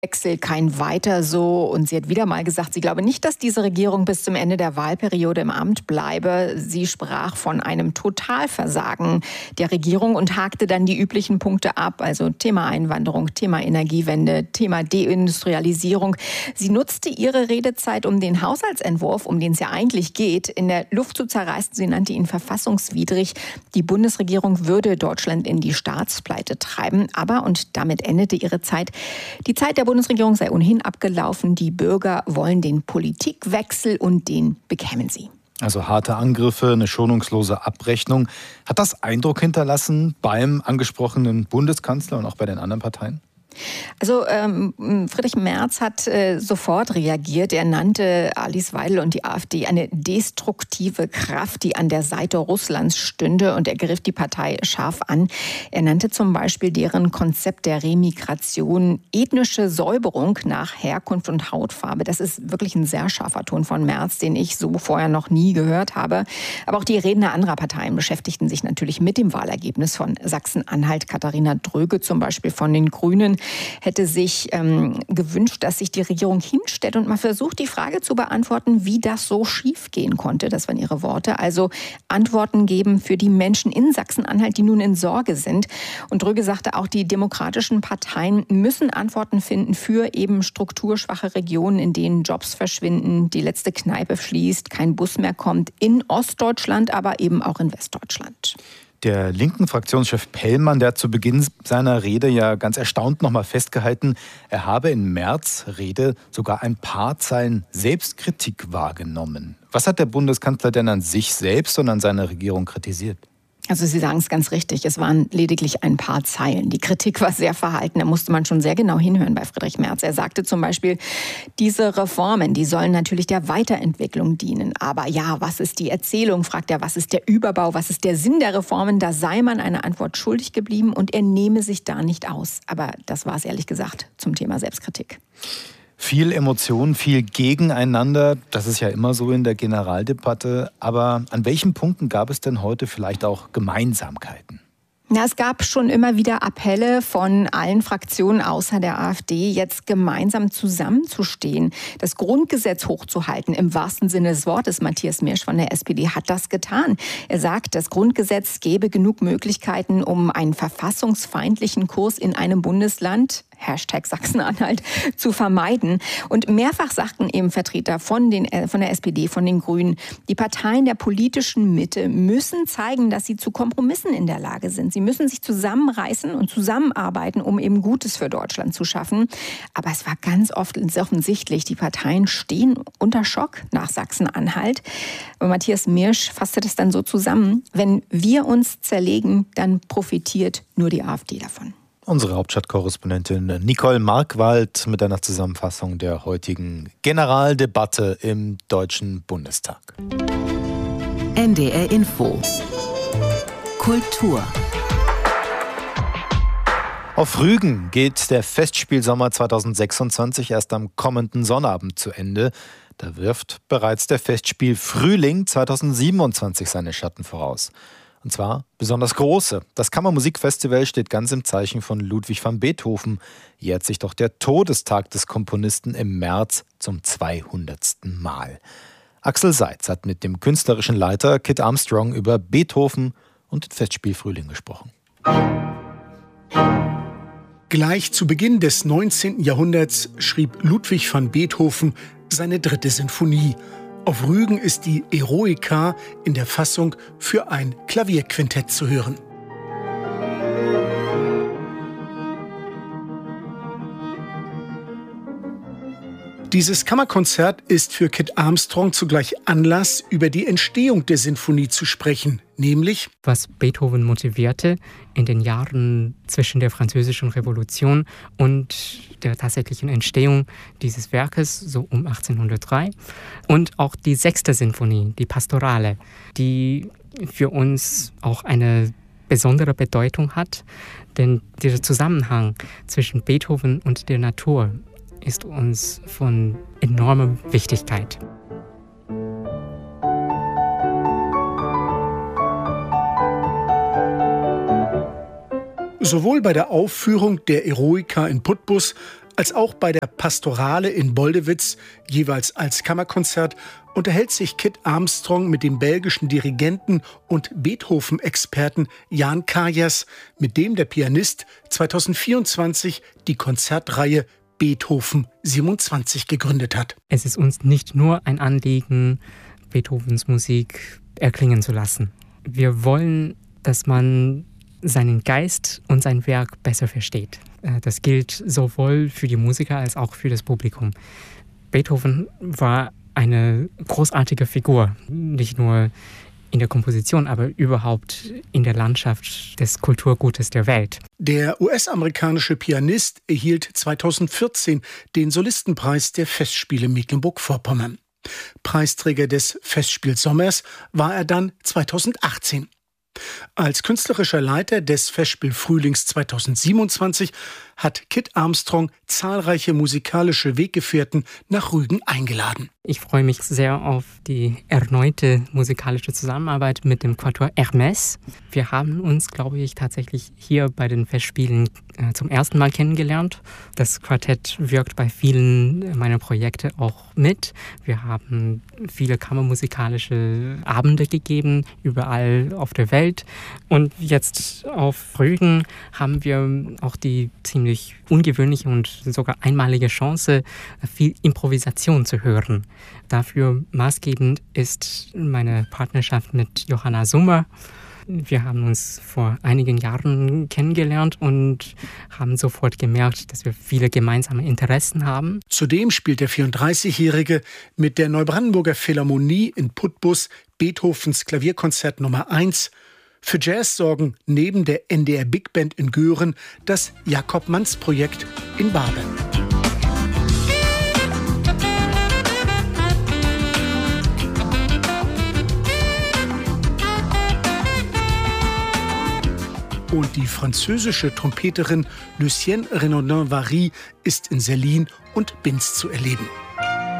Wechsel, kein weiter so. Und sie hat wieder mal gesagt, sie glaube nicht, dass diese Regierung bis zum Ende der Wahlperiode im Amt bleibe. Sie sprach von einem Totalversagen der Regierung und hakte dann die üblichen Punkte ab. Also Thema Einwanderung, Thema Energiewende, Thema Deindustrialisierung. Sie nutzte ihre Redezeit, um den Haushaltsentwurf, um den es ja eigentlich geht, in der Luft zu zerreißen. Sie nannte ihn verfassungswidrig. Die Bundesregierung würde Deutschland in die Staatspleite treiben. Aber, und damit endete ihre Zeit, die Zeit der Bundesregierung sei ohnehin abgelaufen. Die Bürger wollen den Politikwechsel und den bekämen sie. Also harte Angriffe, eine schonungslose Abrechnung. Hat das Eindruck hinterlassen beim angesprochenen Bundeskanzler und auch bei den anderen Parteien? Also Friedrich Merz hat sofort reagiert. Er nannte Alice Weidel und die AfD eine destruktive Kraft, die an der Seite Russlands stünde, und er griff die Partei scharf an. Er nannte zum Beispiel deren Konzept der Remigration ethnische Säuberung nach Herkunft und Hautfarbe. Das ist wirklich ein sehr scharfer Ton von Merz, den ich so vorher noch nie gehört habe. Aber auch die Redner anderer Parteien beschäftigten sich natürlich mit dem Wahlergebnis von Sachsen-Anhalt. Katharina Dröge zum Beispiel von den Grünen hätte sich gewünscht, dass sich die Regierung hinstellt und mal versucht, die Frage zu beantworten, wie das so schief gehen konnte. Das waren ihre Worte. Also Antworten geben für die Menschen in Sachsen-Anhalt, die nun in Sorge sind. Und Dröge sagte auch, die demokratischen Parteien müssen Antworten finden für eben strukturschwache Regionen, in denen Jobs verschwinden, die letzte Kneipe schließt, kein Bus mehr kommt, in Ostdeutschland, aber eben auch in Westdeutschland. Der linken Fraktionschef Pellmann, der hat zu Beginn seiner Rede ja ganz erstaunt nochmal festgehalten, er habe in Merz' Rede sogar ein paar Zeilen Selbstkritik wahrgenommen. Was hat der Bundeskanzler denn an sich selbst und an seiner Regierung kritisiert? Also Sie sagen es ganz richtig, es waren lediglich ein paar Zeilen. Die Kritik war sehr verhalten, da musste man schon sehr genau hinhören bei Friedrich Merz. Er sagte zum Beispiel, diese Reformen, die sollen natürlich der Weiterentwicklung dienen. Aber ja, was ist die Erzählung, fragt er, was ist der Überbau, was ist der Sinn der Reformen? Da sei man eine Antwort schuldig geblieben und er nehme sich da nicht aus. Aber das war es ehrlich gesagt zum Thema Selbstkritik. Viel Emotion, viel Gegeneinander, das ist ja immer so in der Generaldebatte. Aber an welchen Punkten gab es denn heute vielleicht auch Gemeinsamkeiten? Ja, es gab schon immer wieder Appelle von allen Fraktionen außer der AfD, jetzt gemeinsam zusammenzustehen, das Grundgesetz hochzuhalten. Im wahrsten Sinne des Wortes, Matthias Mirsch von der SPD hat das getan. Er sagt, das Grundgesetz gebe genug Möglichkeiten, um einen verfassungsfeindlichen Kurs in einem Bundesland, Hashtag Sachsen-Anhalt, zu vermeiden. Und mehrfach sagten eben Vertreter von der SPD, von den Grünen, die Parteien der politischen Mitte müssen zeigen, dass sie zu Kompromissen in der Lage sind. Sie müssen sich zusammenreißen und zusammenarbeiten, um eben Gutes für Deutschland zu schaffen. Aber es war ganz oft offensichtlich, die Parteien stehen unter Schock nach Sachsen-Anhalt. Matthias Mirsch fasste das dann so zusammen: Wenn wir uns zerlegen, dann profitiert nur die AfD davon. Unsere Hauptstadtkorrespondentin Nicole Markwald mit einer Zusammenfassung der heutigen Generaldebatte im Deutschen Bundestag. NDR Info. Kultur. Auf Rügen geht der Festspielsommer 2026 erst am kommenden Sonnabend zu Ende. Da wirft bereits der Festspiel-Frühling 2027 seine Schatten voraus. Und zwar besonders große. Das Kammermusikfestival steht ganz im Zeichen von Ludwig van Beethoven. Jährt sich doch der Todestag des Komponisten im März zum 200. Mal. Axel Seitz hat mit dem künstlerischen Leiter Kit Armstrong über Beethoven und den Festspiel-Frühling gesprochen. Gleich zu Beginn des 19. Jahrhunderts schrieb Ludwig van Beethoven seine 3. Sinfonie. Auf Rügen ist die Eroica in der Fassung für ein Klavierquintett zu hören. Dieses Kammerkonzert ist für Kit Armstrong zugleich Anlass, über die Entstehung der Sinfonie zu sprechen, nämlich was Beethoven motivierte in den Jahren zwischen der Französischen Revolution und der tatsächlichen Entstehung dieses Werkes, so um 1803. Und auch die 6. Sinfonie, die Pastorale, die für uns auch eine besondere Bedeutung hat, denn dieser Zusammenhang zwischen Beethoven und der Natur ist uns von enormer Wichtigkeit. Sowohl bei der Aufführung der Eroica in Putbus Als auch bei der Pastorale in Boldewitz, jeweils als Kammerkonzert, unterhält sich Kit Armstrong mit dem belgischen Dirigenten und Beethoven-Experten Jan Kajas, mit dem der Pianist 2024 die Konzertreihe Beethoven 27 gegründet hat. Es ist uns nicht nur ein Anliegen, Beethovens Musik erklingen zu lassen. Wir wollen, dass man seinen Geist und sein Werk besser versteht. Das gilt sowohl für die Musiker als auch für das Publikum. Beethoven war eine großartige Figur, nicht nur in der Komposition, aber überhaupt in der Landschaft des Kulturgutes der Welt. Der US-amerikanische Pianist erhielt 2014 den Solistenpreis der Festspiele Mecklenburg-Vorpommern. Preisträger des Festspielsommers war er dann 2018. Als künstlerischer Leiter des Festspiel-Frühlings 2027 hat Kit Armstrong zahlreiche musikalische Weggefährten nach Rügen eingeladen. Ich freue mich sehr auf die erneute musikalische Zusammenarbeit mit dem Quatuor Hermès. Wir haben uns, glaube ich, tatsächlich hier bei den Festspielen zum ersten Mal kennengelernt. Das Quartett wirkt bei vielen meiner Projekte auch mit. Wir haben viele kammermusikalische Abende gegeben, überall auf der Welt. Und jetzt auf Rügen haben wir auch die ziemlich ungewöhnliche und sogar einmalige Chance, viel Improvisation zu hören. Dafür maßgebend ist meine Partnerschaft mit Johanna Summer. Wir haben uns vor einigen Jahren kennengelernt und haben sofort gemerkt, dass wir viele gemeinsame Interessen haben. Zudem spielt der 34-Jährige mit der Neubrandenburger Philharmonie in Putbus Beethovens Klavierkonzert Nummer 1. Für Jazz sorgen neben der NDR Big Band in Göhren das Jakob-Manz-Projekt in Barben. Und die französische Trompeterin Lucienne Renaudin-Vary ist in Serlin und Binz zu erleben.